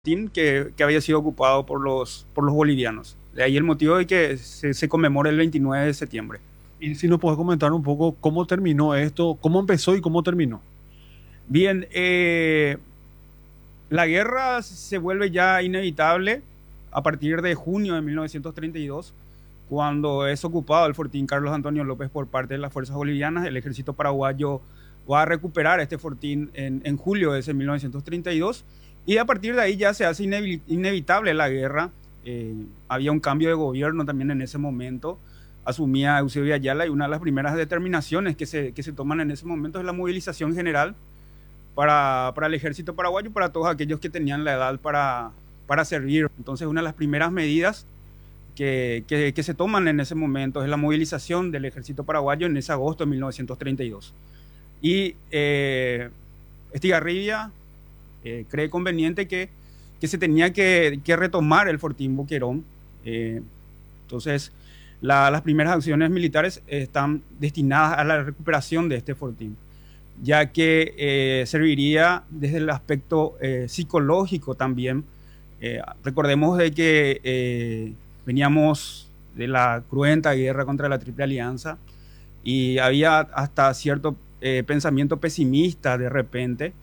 que había sido ocupado por los bolivianos. De ahí el motivo de que se conmemora el 29 de septiembre. Y si nos puedes comentar un poco cómo terminó esto, cómo empezó y cómo terminó. Bien, la guerra se vuelve ya inevitable a partir de junio de 1932, cuando es ocupado el fortín Carlos Antonio López por parte de las fuerzas bolivianas. El ejército paraguayo va a recuperar este fortín en julio de ese 1932, y a partir de ahí ya se hace inevitable la guerra. Había un cambio de gobierno también en ese momento, asumía Eusebio Ayala, y una de las primeras determinaciones que se toman en ese momento es la movilización general para el ejército paraguayo, para todos aquellos que tenían la edad para servir. Entonces, una de las primeras medidas que se toman en ese momento es la movilización del ejército paraguayo en ese agosto de 1932. Y Estigarribia cree conveniente que se tenía que retomar el fortín Boquerón. Entonces, las primeras acciones militares están destinadas a la recuperación de este fortín, ya que serviría desde el aspecto psicológico también. Recordemos de que veníamos de la cruenta guerra contra la Triple Alianza, y había hasta cierto pensamiento pesimista de repente,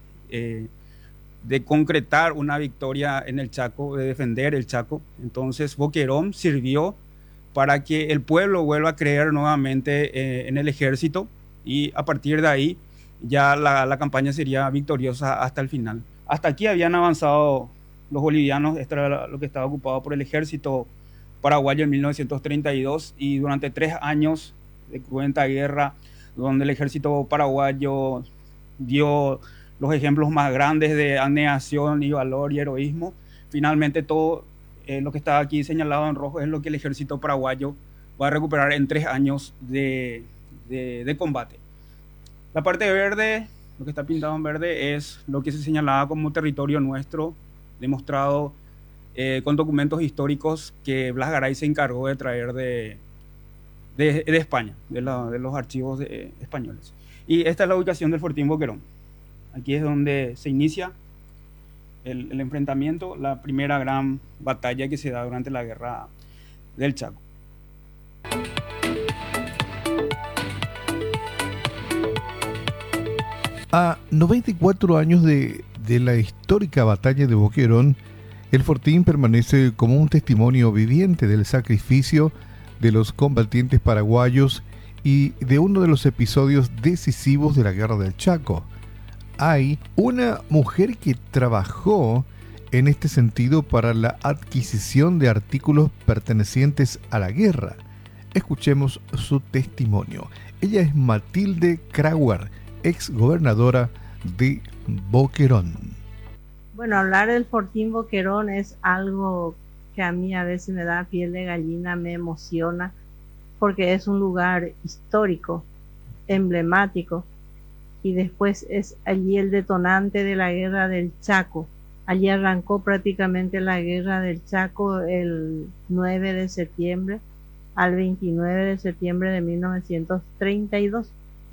de concretar una victoria en el Chaco, de defender el Chaco. Entonces Boquerón sirvió para que el pueblo vuelva a creer nuevamente en el ejército, y a partir de ahí ya la campaña sería victoriosa hasta el final. Hasta aquí habían avanzado los bolivianos. Esto era lo que estaba ocupado por el ejército paraguayo en 1932, y durante 3 años de cruenta guerra, donde el ejército paraguayo dio los ejemplos más grandes de abnegación y valor y heroísmo. Finalmente todo lo que está aquí señalado en rojo es lo que el ejército paraguayo va a recuperar en 3 años de combate. La parte verde, lo que está pintado en verde, es lo que se señalaba como territorio nuestro, demostrado con documentos históricos que Blas Garay se encargó de traer de España, de los archivos españoles. Y esta es la ubicación del Fortín Boquerón. Aquí es donde se inicia el enfrentamiento, la primera gran batalla que se da durante la guerra del Chaco. A 94 años de la histórica batalla de Boquerón, el fortín permanece como un testimonio viviente del sacrificio de los combatientes paraguayos y de uno de los episodios decisivos de la Guerra del Chaco. Hay una mujer que trabajó en este sentido para la adquisición de artículos pertenecientes a la guerra. Escuchemos su testimonio. Ella es Matilde Krauer, ex gobernadora de Boquerón. Bueno, hablar del Fortín Boquerón es algo que a mí a veces me da piel de gallina, me emociona, porque es un lugar histórico, emblemático, y después es allí el detonante de la guerra del Chaco. Allí arrancó prácticamente la guerra del Chaco el 9 de septiembre al 29 de septiembre de 1932.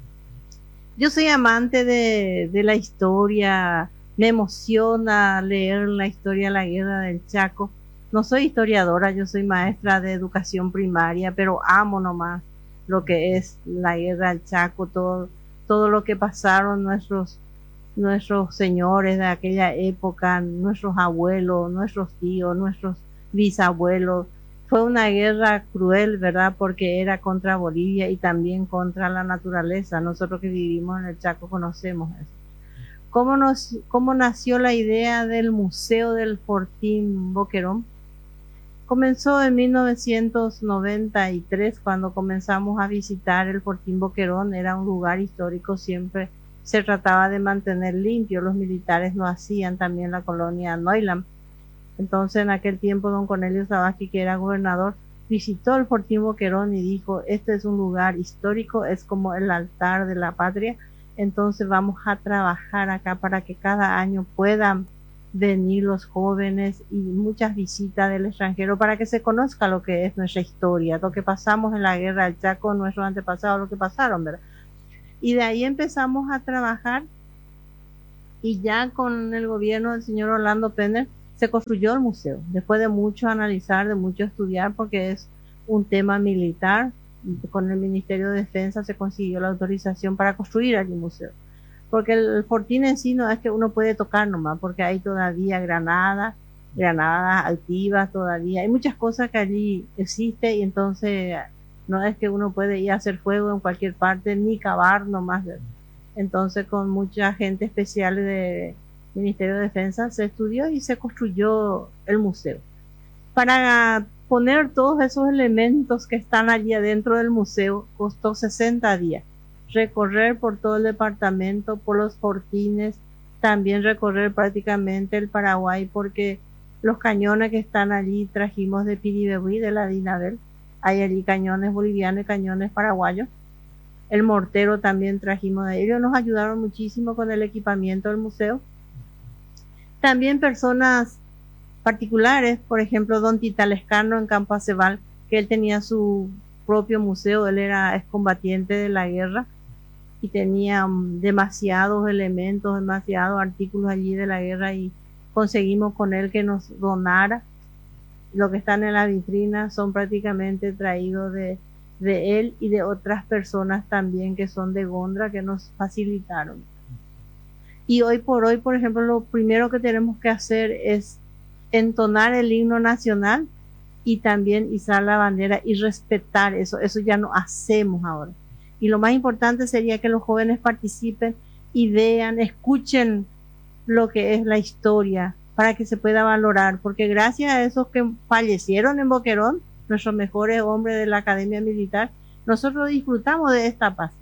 Yo soy amante de la historia, me emociona leer la historia de la guerra del Chaco. No soy historiadora, yo soy maestra de educación primaria, pero amo nomás lo que es la guerra del Chaco, todo lo que pasaron nuestros señores de aquella época, nuestros abuelos, nuestros tíos, nuestros bisabuelos. Fue una guerra cruel, ¿verdad? Porque era contra Bolivia y también contra la naturaleza. Nosotros que vivimos en el Chaco conocemos eso. ¿Cómo nació la idea del Museo del Fortín Boquerón? Comenzó en 1993, cuando comenzamos a visitar el Fortín Boquerón. Era un lugar histórico, siempre se trataba de mantener limpio. Los militares lo hacían, también la colonia Neulam. Entonces, en aquel tiempo, don Cornelio Sabasky, que era gobernador, visitó el Fortín Boquerón y dijo: este es un lugar histórico, es como el altar de la patria, entonces vamos a trabajar acá para que cada año puedan venir los jóvenes y muchas visitas del extranjero, para que se conozca lo que es nuestra historia, lo que pasamos en la guerra del Chaco, nuestros antepasados, lo que pasaron, ¿verdad? Y de ahí empezamos a trabajar, y ya con el gobierno del señor Orlando Penner se construyó el museo, después de mucho analizar, de mucho estudiar, porque es un tema militar. Con el Ministerio de Defensa se consiguió la autorización para construir allí un museo. Porque el fortín en sí no es que uno puede tocar nomás, porque hay todavía granadas altivas todavía. Hay muchas cosas que allí existen y entonces no es que uno puede ir a hacer fuego en cualquier parte ni cavar nomás. Entonces con mucha gente especial del Ministerio de Defensa se estudió y se construyó el museo. Para poner todos esos elementos que están allí adentro del museo costó 60 días. Recorrer por todo el departamento, por los fortines, también recorrer prácticamente el Paraguay, porque los cañones que están allí trajimos de Piribebuy, de la Dinabel. Hay allí cañones bolivianos y cañones paraguayos. El mortero también trajimos de ahí. Ellos nos ayudaron muchísimo con el equipamiento del museo. También personas particulares, por ejemplo, don Tita Lescano en Campo Aceval, que él tenía su propio museo, él era excombatiente de la guerra y tenía demasiados elementos, demasiados artículos allí de la guerra y conseguimos con él que nos donara. Lo que están en la vitrina son prácticamente traídos de él y de otras personas también que son de Gondra que nos facilitaron. Y hoy por hoy, por ejemplo, lo primero que tenemos que hacer es entonar el himno nacional y también izar la bandera y respetar eso ya no hacemos ahora. Y lo más importante sería que los jóvenes participen y vean, escuchen lo que es la historia para que se pueda valorar, porque gracias a esos que fallecieron en Boquerón, nuestros mejores hombres de la Academia Militar, nosotros disfrutamos de esta paz.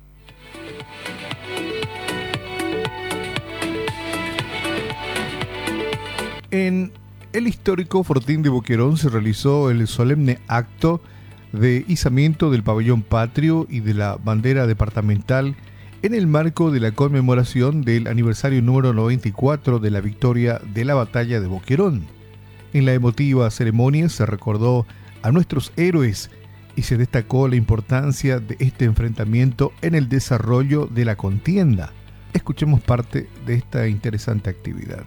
En el histórico Fortín de Boquerón se realizó el solemne acto de izamiento del pabellón patrio y de la bandera departamental en el marco de la conmemoración del aniversario número 94 de la victoria de la batalla de Boquerón. En la emotiva ceremonia se recordó a nuestros héroes y se destacó la importancia de este enfrentamiento en el desarrollo de la contienda. Escuchemos parte de esta interesante actividad.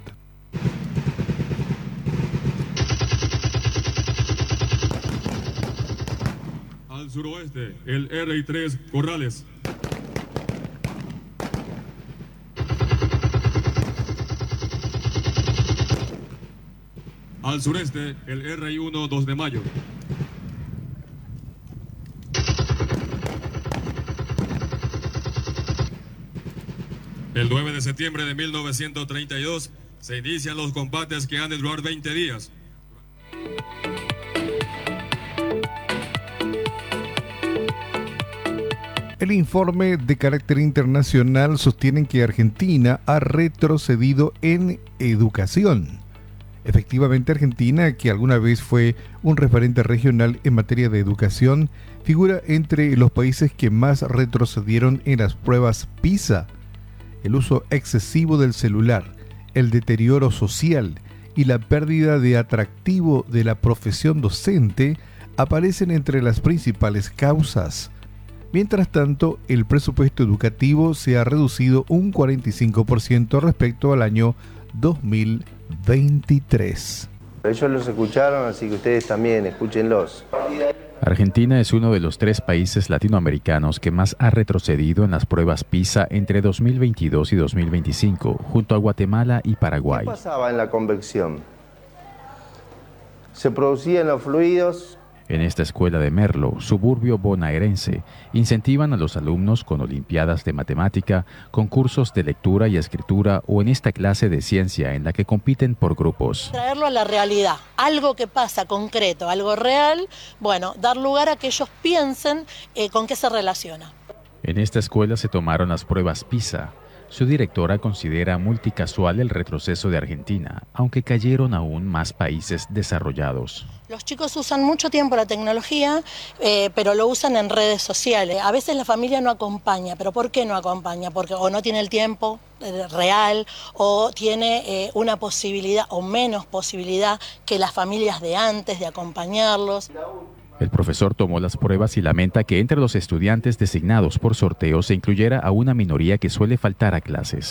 Al suroeste, el RI-3 Corrales. Al sureste, el RI-1 2 de Mayo. El 9 de septiembre de 1932 se inician los combates que han de durar 20 días. El informe de carácter internacional sostiene que Argentina ha retrocedido en educación. Efectivamente, Argentina, que alguna vez fue un referente regional en materia de educación, figura entre los países que más retrocedieron en las pruebas PISA. El uso excesivo del celular, el deterioro social y la pérdida de atractivo de la profesión docente aparecen entre las principales causas. Mientras tanto, el presupuesto educativo se ha reducido un 45% respecto al año 2023. Ellos los escucharon, así que ustedes también escúchenlos. Argentina es uno de los 3 países latinoamericanos que más ha retrocedido en las pruebas PISA entre 2022 y 2025, junto a Guatemala y Paraguay. ¿Qué pasaba en la convección? Se producían los fluidos. En esta escuela de Merlo, suburbio bonaerense, incentivan a los alumnos con olimpiadas de matemática, concursos de lectura y escritura o en esta clase de ciencia en la que compiten por grupos. Traerlo a la realidad, algo que pasa concreto, algo real, bueno, dar lugar a que ellos piensen con qué se relaciona. En esta escuela se tomaron las pruebas PISA. Su directora considera multicasual el retroceso de Argentina, aunque cayeron aún más países desarrollados. Los chicos usan mucho tiempo la tecnología, pero lo usan en redes sociales. A veces la familia no acompaña, pero ¿por qué no acompaña? Porque o no tiene el tiempo real o tiene una posibilidad o menos posibilidad que las familias de antes de acompañarlos. El profesor tomó las pruebas y lamenta que entre los estudiantes designados por sorteo se incluyera a una minoría que suele faltar a clases.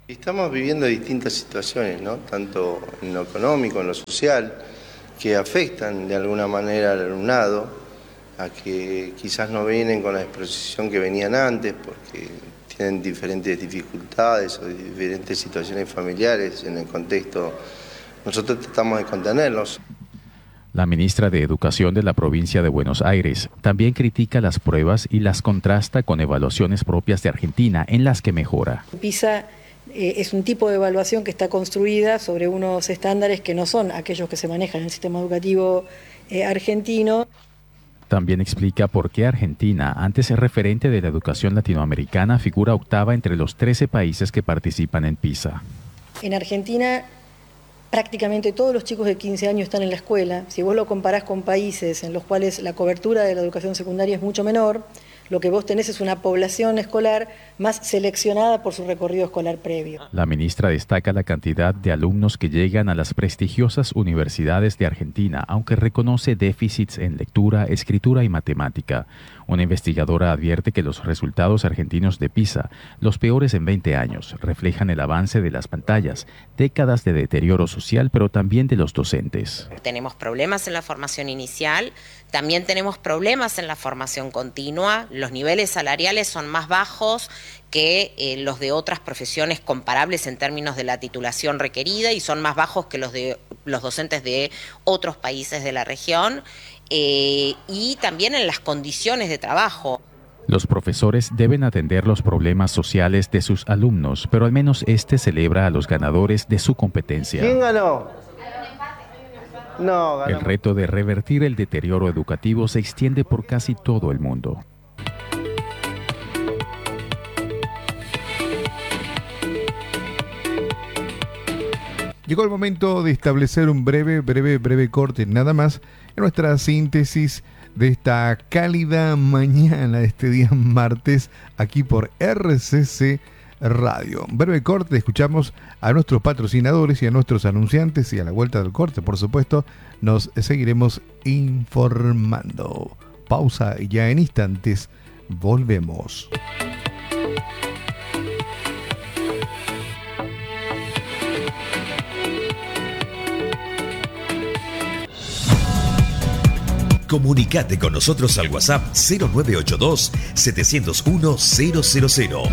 Estamos viviendo distintas situaciones, ¿no? Tanto en lo económico, en lo social, que afectan de alguna manera al alumnado, a que quizás no vienen con la exposición que venían antes, porque tienen diferentes dificultades o diferentes situaciones familiares en el contexto. Nosotros tratamos de contenerlos. La ministra de Educación de la provincia de Buenos Aires también critica las pruebas y las contrasta con evaluaciones propias de Argentina, en las que mejora. PISA es un tipo de evaluación que está construida sobre unos estándares que no son aquellos que se manejan en el sistema educativo argentino. También explica por qué Argentina, antes referente de la educación latinoamericana, figura octava entre los 13 países que participan en PISA. En Argentina, prácticamente todos los chicos de 15 años están en la escuela. Si vos lo comparás con países en los cuales la cobertura de la educación secundaria es mucho menor, lo que vos tenés es una población escolar más seleccionada por su recorrido escolar previo. La ministra destaca la cantidad de alumnos que llegan a las prestigiosas universidades de Argentina, aunque reconoce déficits en lectura, escritura y matemática. Una investigadora advierte que los resultados argentinos de PISA, los peores en 20 años, reflejan el avance de las pantallas, décadas de deterioro social, pero también de los docentes. Tenemos problemas en la formación inicial, también tenemos problemas en la formación continua. Los niveles salariales son más bajos que los de otras profesiones comparables en términos de la titulación requerida y son más bajos que los de los docentes de otros países de la región. Y también en las condiciones de trabajo. Los profesores deben atender los problemas sociales de sus alumnos, pero al menos este celebra a los ganadores de su competencia. ¿Quién ganó? No, ganó. El reto de revertir el deterioro educativo se extiende por casi todo el mundo. Llegó el momento de establecer un breve corte, nada más, en nuestra síntesis de esta cálida mañana, este día martes, aquí por RCC Radio. Breve corte, escuchamos a nuestros patrocinadores y a nuestros anunciantes, y a la vuelta del corte, por supuesto, nos seguiremos informando. Pausa y ya en instantes volvemos. Comunicate con nosotros al WhatsApp 0982-701-000.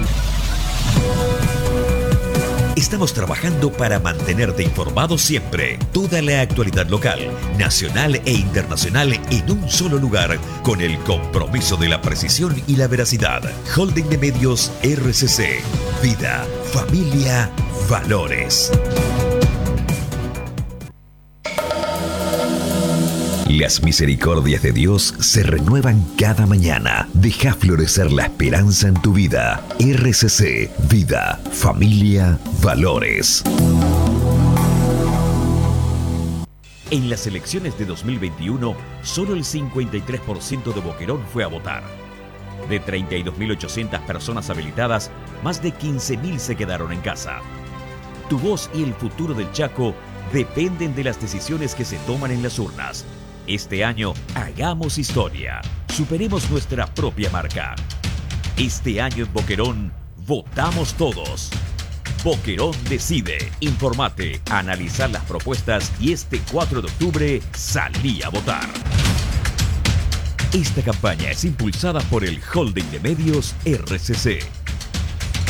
Estamos trabajando para mantenerte informado siempre. Toda la actualidad local, nacional e internacional en un solo lugar, con el compromiso de la precisión y la veracidad. Holding de Medios RCC. Vida, familia, valores. Las misericordias de Dios se renuevan cada mañana. Deja florecer la esperanza en tu vida. RCC, vida, familia, valores. En las elecciones de 2021, solo el 53% de Boquerón fue a votar. De 32.800 personas habilitadas, más de 15.000 se quedaron en casa. Tu voz y el futuro del Chaco dependen de las decisiones que se toman en las urnas. Este año, hagamos historia. Superemos nuestra propia marca. Este año en Boquerón, votamos todos. Boquerón decide. Informate, analizar las propuestas y este 4 de octubre salí a votar. Esta campaña es impulsada por el Holding de Medios RCC.